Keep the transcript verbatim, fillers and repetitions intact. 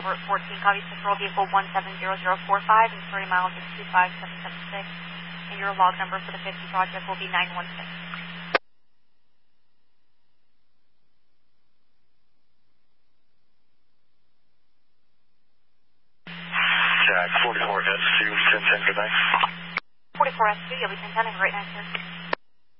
Route fourteen, copy patrol vehicle one seven zero zero four five and thirty miles is two five seven seven six. And your log number for the fifty project will be nine one six. Jack forty-four S two, ten ten, good night. forty-four S two, you'll be ten ten, and great night, sir.